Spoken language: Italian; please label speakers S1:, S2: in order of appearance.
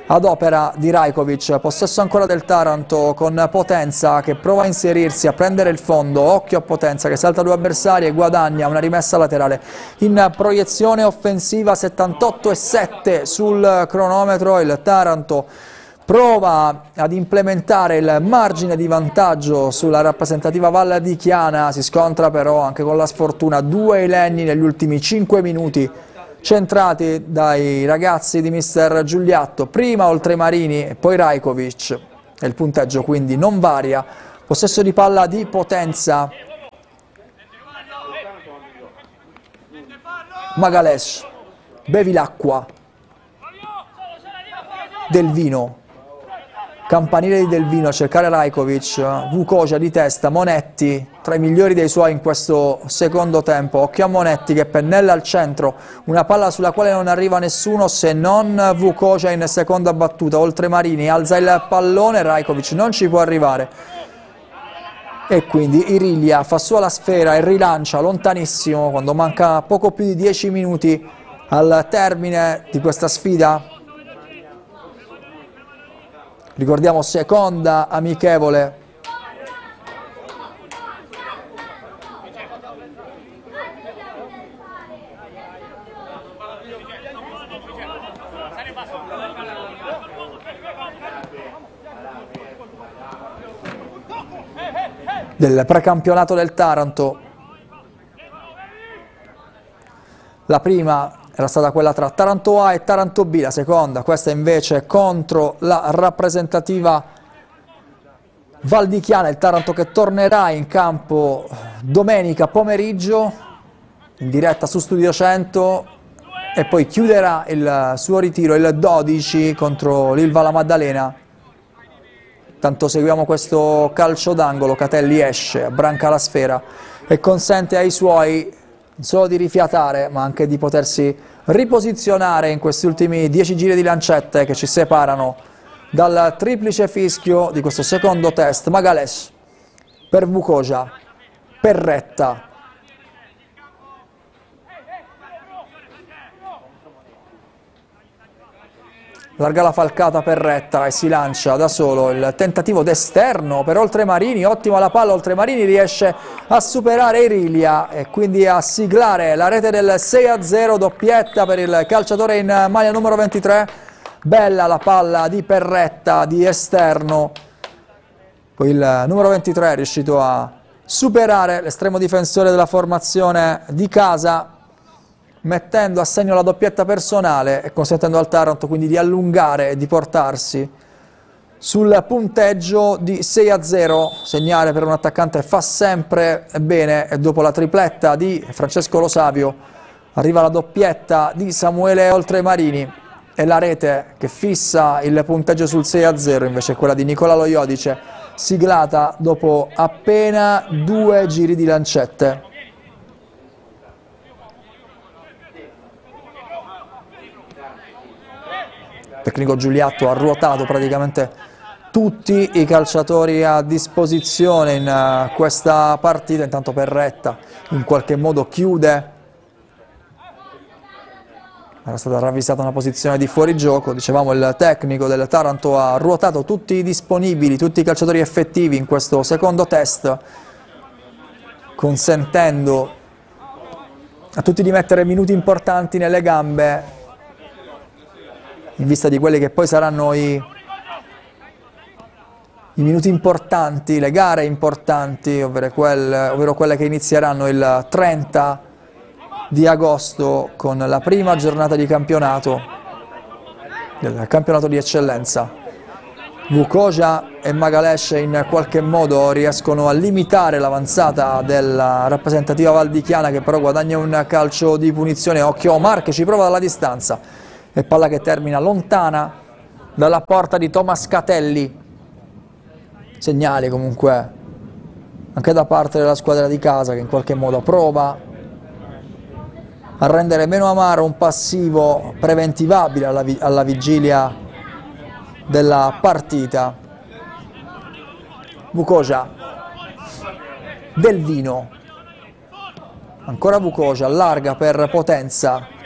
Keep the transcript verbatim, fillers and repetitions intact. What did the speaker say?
S1: ad opera di Rajkovic. Possesso ancora del Taranto con Potenza che prova a inserirsi, a prendere il fondo. Occhio a Potenza che salta due avversari e guadagna una rimessa laterale in proiezione offensiva. Settantotto e sette sul cronometro. Il Taranto prova ad implementare il margine di vantaggio sulla rappresentativa Val di Chiana, si scontra però anche con la sfortuna. Due elenni negli ultimi cinque minuti centrati dai ragazzi di mister Giuliatto, prima Oltremarini e poi Rajkovic, e il punteggio quindi non varia. Possesso di palla di Potenza, Magales, Bevilacqua, Del Vino, campanile di Del Vino a cercare Rajkovic, Vukoja di testa, Monetti tra i migliori dei suoi in questo secondo tempo. Occhio a Monetti che pennella al centro, una palla sulla quale non arriva nessuno se non Vukoja in seconda battuta. Oltremarini alza il pallone, Rajkovic non ci può arrivare e quindi Irilia fa sua la sfera e rilancia lontanissimo quando manca poco più di dieci minuti al termine di questa sfida. Ricordiamo seconda amichevole del precampionato del Taranto. La prima era stata quella tra Taranto A e Taranto B, la seconda, questa invece contro la rappresentativa Val di Chiana, il Taranto che tornerà in campo domenica pomeriggio in diretta su Studio cento e poi chiuderà il suo ritiro il dodici contro l'Ilva La Maddalena. Tanto seguiamo questo calcio d'angolo, Catelli esce, abbranca la sfera e consente ai suoi non solo di rifiatare ma anche di potersi riposizionare in questi ultimi dieci giri di lancette che ci separano dal triplice fischio di questo secondo test. Magales per Vukoja, Perretta, larga la falcata Perretta e si lancia da solo. Il tentativo d'esterno per Oltremarini, ottima la palla, Oltremarini riesce a superare Irilia e quindi a siglare la rete del sei a zero, doppietta per il calciatore in maglia numero ventitré. Bella la palla di Perretta di esterno, poi il numero ventitré è riuscito a superare l'estremo difensore della formazione di casa, mettendo a segno la doppietta personale e consentendo al Taranto quindi di allungare e di portarsi sul punteggio di sei a zero. Segnare per un attaccante fa sempre bene e dopo la tripletta di Francesco Lo Savio arriva la doppietta di Samuele Oltremarini e la rete che fissa il punteggio sul sei a zero invece è quella di Nicola Lo Iodice, siglata dopo appena due giri di lancette. Tecnico Giuliatto ha ruotato praticamente tutti i calciatori a disposizione in questa partita. Intanto Perretta in qualche modo chiude, era stata ravvisata una posizione di fuorigioco. Dicevamo il tecnico del Taranto ha ruotato tutti i disponibili, tutti i calciatori effettivi in questo secondo test, consentendo a tutti di mettere minuti importanti nelle gambe in vista di quelli che poi saranno i, i minuti importanti, le gare importanti, ovvero quelle, ovvero quelle che inizieranno il trenta di agosto con la prima giornata di campionato, del campionato di eccellenza. Vukoja e Magales in qualche modo riescono a limitare l'avanzata della rappresentativa Val di Chiana, che però guadagna un calcio di punizione. Occhio Omar che ci prova dalla distanza. E palla che termina lontana dalla porta di Thomas Catelli. Segnali comunque anche da parte della squadra di casa che in qualche modo prova a rendere meno amaro un passivo preventivabile alla, vi alla vigilia della partita. Vukoja, Del Vino, ancora Vukoja, allarga per Potenza.